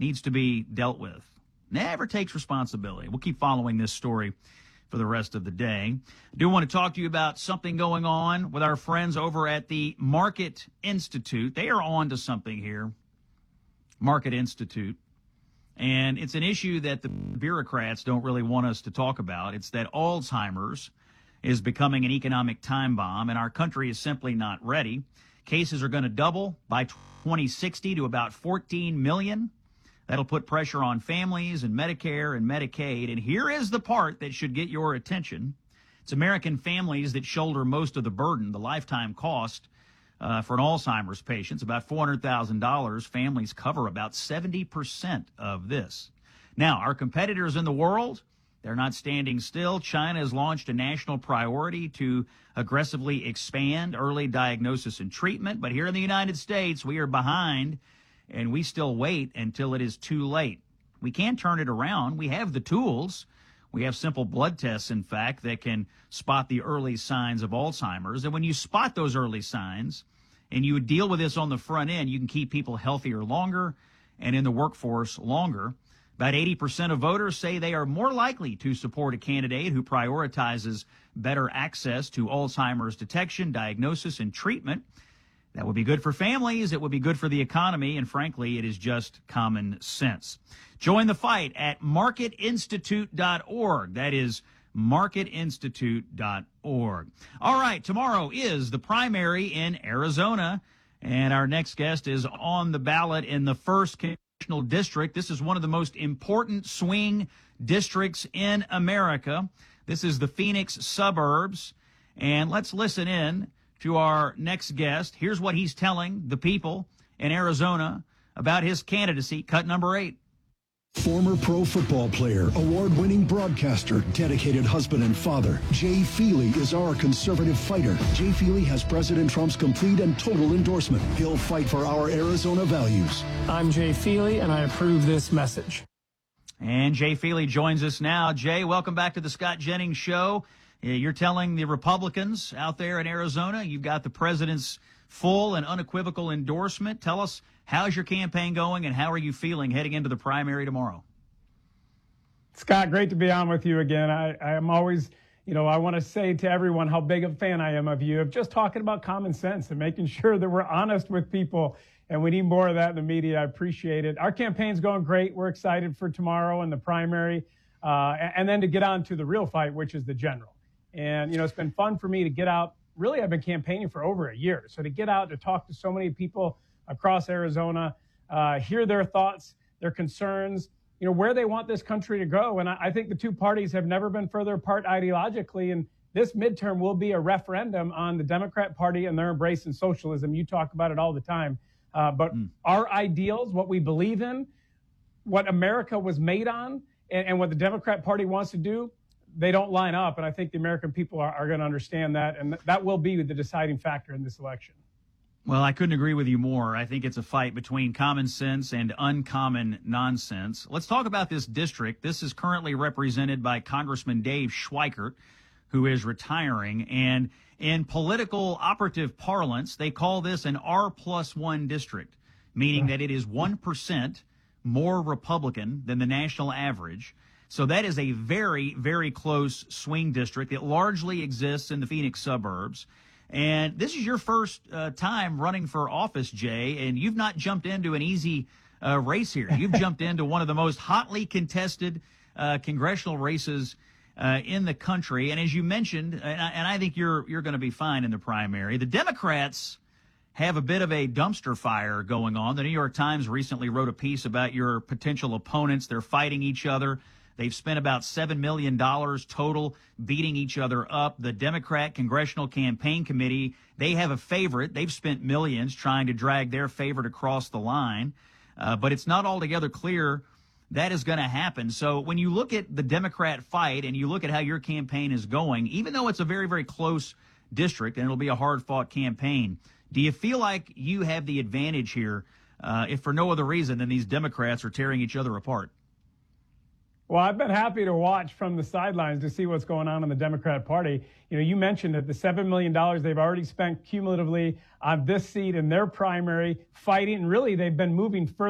needs to be dealt with. Never takes responsibility. We'll keep following this story for the rest of the day. I do want to talk to you about something going on with our friends over at the Market Institute. They are on to something here. Market Institute. And it's an issue that the bureaucrats don't really want us to talk about. It's that Alzheimer's is becoming an economic time bomb, and our country is simply not ready. Cases are going to double by 2060 to about 14 million. That'll put pressure on families and Medicare and Medicaid. And here is the part that should get your attention. It's American families that shoulder most of the burden, the lifetime cost for an Alzheimer's patient. It's about $400,000. Families cover about 70% of this. Now, our competitors in the world, they're not standing still. China has launched a national priority to aggressively expand early diagnosis and treatment. But here in the United States, we are behind, and we still wait until it is too late. We can turn it around. We have the tools. We have simple blood tests, in fact, that can spot the early signs of Alzheimer's. And when you spot those early signs and you deal with this on the front end, you can keep people healthier longer and in the workforce longer. About 80% of voters say they are more likely to support a candidate who prioritizes better access to Alzheimer's detection, diagnosis, and treatment. That would be good for families, it would be good for the economy, and frankly, it is just common sense. Join the fight at marketinstitute.org. That is marketinstitute.org. All right, tomorrow is the primary in Arizona, and our next guest is on the ballot in the 1st Congressional District. This is one of the most important swing districts in America. This is the Phoenix suburbs, and let's listen in to our next guest. Here's what he's telling the people in Arizona about his candidacy. Cut number 8. Former pro football player, award-winning broadcaster, dedicated husband and father, Jay Feely is our conservative fighter. Jay Feely has President Trump's complete and total endorsement. He'll fight for our Arizona values. I'm Jay Feely, and I approve this message. And Jay Feely joins us now. Jay, welcome back to the Scott Jennings Show. You're telling the Republicans out there in Arizona you've got the president's full and unequivocal endorsement. Tell us, how's your campaign going, and how are you feeling heading into the primary tomorrow? Scott, great to be on with you again. I am always, I want to say to everyone how big a fan I am of you, of just talking about common sense and making sure that we're honest with people. And we need more of that in the media. I appreciate it. Our campaign's going great. We're excited for tomorrow and the primary, and then to get on to the real fight, which is the general. And, it's been fun for me to get out. Really, I've been campaigning for over a year. So to get out to talk to so many people across Arizona, hear their thoughts, their concerns, where they want this country to go. And I think the two parties have never been further apart ideologically. And this midterm will be a referendum on the Democrat Party and their embrace in socialism. You talk about it all the time. But our ideals, what we believe in, what America was made on, and what the Democrat Party wants to do, they don't line up. And I think the American people are going to understand that. And that will be the deciding factor in this election. Well, I couldn't agree with you more. I think it's a fight between common sense and uncommon nonsense. Let's talk about this district. This is currently represented by Congressman Dave Schweikert, who is retiring. And in political operative parlance, they call this an R+1 district, meaning that it is 1% more Republican than the national average. So that is a very, very close swing district. It largely exists in the Phoenix suburbs. And this is your first time running for office, Jay, and you've not jumped into an easy race here. You've jumped into one of the most hotly contested congressional races in the country. And as you mentioned, and I think you're going to be fine in the primary, the Democrats have a bit of a dumpster fire going on. The New York Times recently wrote a piece about your potential opponents. They're fighting each other. They've spent about $7 million total beating each other up. The Democrat Congressional Campaign Committee, they have a favorite. They've spent millions trying to drag their favorite across the line. But it's not altogether clear that is going to happen. So when you look at the Democrat fight and you look at how your campaign is going, even though it's a very, very close district and it'll be a hard-fought campaign, do you feel like you have the advantage here, if for no other reason than these Democrats are tearing each other apart? Well, I've been happy to watch from the sidelines to see what's going on in the Democrat Party. You mentioned that the $7 million they've already spent cumulatively on this seat in their primary, fighting, and really they've been moving further